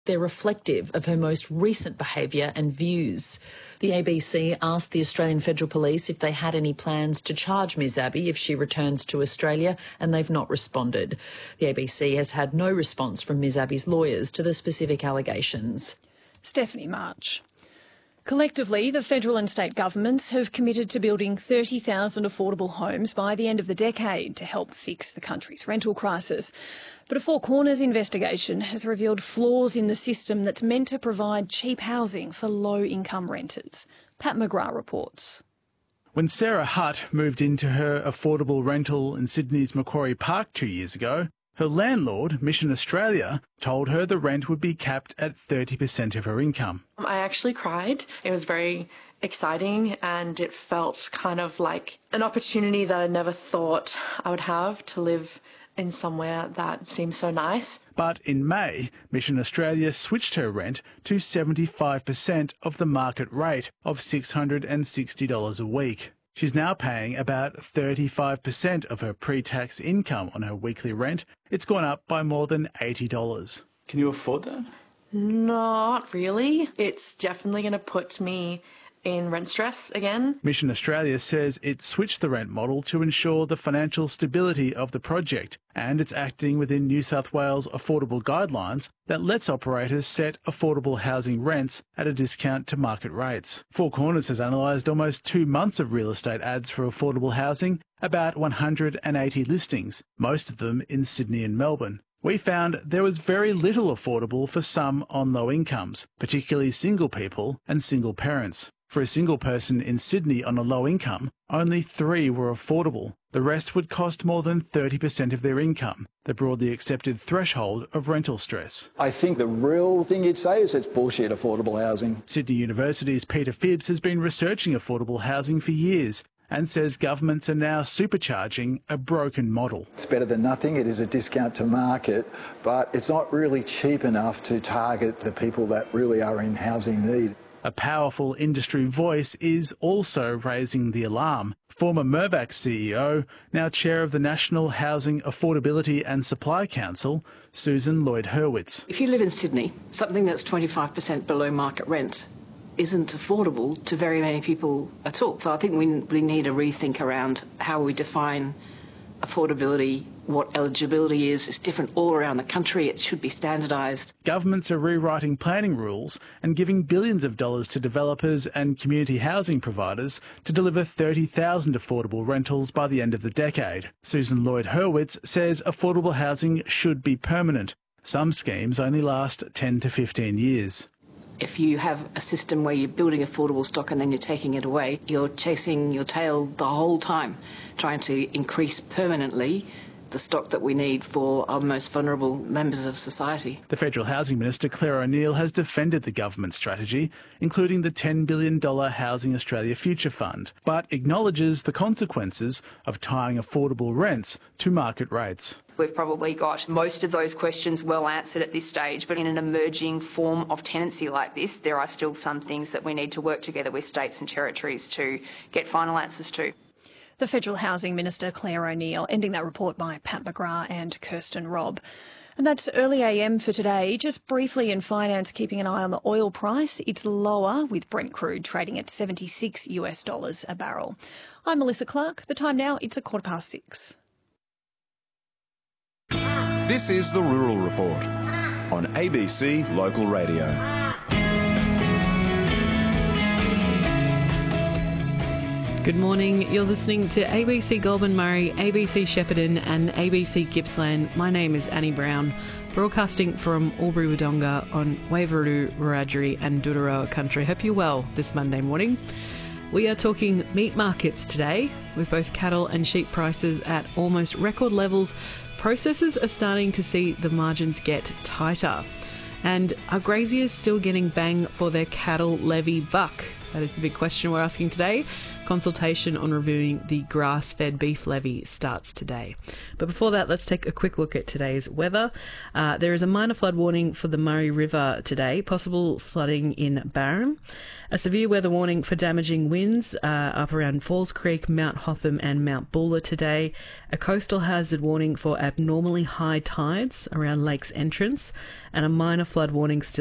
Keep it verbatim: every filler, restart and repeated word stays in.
They're reflective of her most recent behaviour and views. The A B C asked the Australian Federal Police if they had any plans to charge Ms Abbey if she returns to Australia, and they've not responded. The A B C has had no response from Ms Abbey's lawyers to the specific allegations. Stephanie March. Collectively, the federal and state governments have committed to building thirty thousand affordable homes by the end of the decade to help fix the country's rental crisis. But a Four Corners investigation has revealed flaws in the system that's meant to provide cheap housing for low-income renters. Pat McGrath reports. When Sarah Hutt moved into her affordable rental in Sydney's Macquarie Park two years ago, her landlord, Mission Australia, told her the rent would be capped at thirty percent of her income. I actually cried. It was very exciting and it felt kind of like an opportunity that I never thought I would have to live in somewhere that seems so nice. But in May, Mission Australia switched her rent to seventy-five percent of the market rate of six hundred sixty dollars a week. She's now paying about thirty-five percent of her pre-tax income on her weekly rent. It's gone up by more than eighty dollars. Can you afford that? Not really. It's definitely going to put me in rent stress again. Mission Australia says it switched the rent model to ensure the financial stability of the project, and it's acting within New South Wales affordable guidelines that lets operators set affordable housing rents at a discount to market rates. Four Corners has analysed almost two months of real estate ads for affordable housing, about one hundred eighty listings, most of them in Sydney and Melbourne. We found there was very little affordable for some on low incomes, particularly single people and single parents. For a single person in Sydney on a low income, only three were affordable. The rest would cost more than thirty percent of their income, the broadly accepted threshold of rental stress. I think the real thing you'd say is it's bullshit affordable housing. Sydney University's Peter Phibbs has been researching affordable housing for years and says governments are now supercharging a broken model. It's better than nothing. It is a discount to market, but it's not really cheap enough to target the people that really are in housing need. A powerful industry voice is also raising the alarm. Former Mirvac C E O, now chair of the National Housing Affordability and Supply Council, Susan Lloyd-Hurwitz. If you live in Sydney, something that's twenty-five percent below market rent isn't affordable to very many people at all. So I think we really need a rethink around how we define affordability, what eligibility is. It's different all around the country. It should be standardised. Governments are rewriting planning rules and giving billions of dollars to developers and community housing providers to deliver thirty thousand affordable rentals by the end of the decade. Susan Lloyd-Hurwitz says affordable housing should be permanent. Some schemes only last ten to fifteen years. If you have a system where you're building affordable stock and then you're taking it away, you're chasing your tail the whole time, trying to increase permanently the stock that we need for our most vulnerable members of society. The Federal Housing Minister, Claire O'Neill, has defended the government strategy, including the ten billion dollars Housing Australia Future Fund, but acknowledges the consequences of tying affordable rents to market rates. We've probably got most of those questions well answered at this stage, but in an emerging form of tenancy like this, there are still some things that we need to work together with states and territories to get final answers to. The Federal Housing Minister, Claire O'Neill, ending that report by Pat McGrath and Kirsten Robb. And that's early A M for today. Just briefly in finance, keeping an eye on the oil price. It's lower, with Brent crude trading at seventy-six US dollars a barrel. I'm Melissa Clark. The time now, it's a quarter past six. This is the Rural Report on A B C Local Radio. Good morning. You're listening to A B C Goulburn Murray, A B C Shepparton and A B C Gippsland. My name is Annie Brown, broadcasting from Albury-Wodonga on Waverloo, Wiradjuri and Doodarowa country. Hope you're well this Monday morning. We are talking meat markets today, with both cattle and sheep prices at almost record levels. Processors are starting to see the margins get tighter. And are graziers still getting bang for their cattle levy buck? That is the big question we're asking today. Consultation on reviewing the grass-fed beef levy starts today. But before that, let's take a quick look at today's weather. Uh, there is a minor flood warning for the Murray River today, possible flooding in Barron. A severe weather warning for damaging winds uh, up around Falls Creek, Mount Hotham and Mount Buller today. A coastal hazard warning for abnormally high tides around Lakes Entrance, and a minor flood warning still